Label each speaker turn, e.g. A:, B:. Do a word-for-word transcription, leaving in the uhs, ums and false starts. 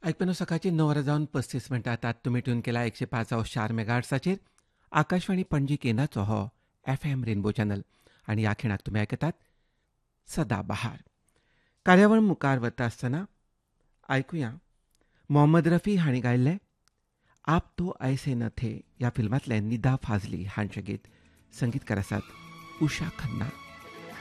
A: ऐकपनो सकाळची णव वरां जावन पस्तीस मिनटां आतां तुमी ट्यून केला एकशे पांच चार मेगाहर्ट्साचेर आकाशवाणी पणजी केंद्राचो हो एफ एम रेनबो चॅनल आनी ह्या खिणाक तुमी आयकतात सदा बहार. कार्यावळ मुखार वता आसतना आयकुया मोहम्मद रफी हांणी गायल्लें आप तो ऐसे न थे ह्या फिल्मांतलें निदा फाजली हांचें गीत. संगीतकार आसात उषा खन्ना.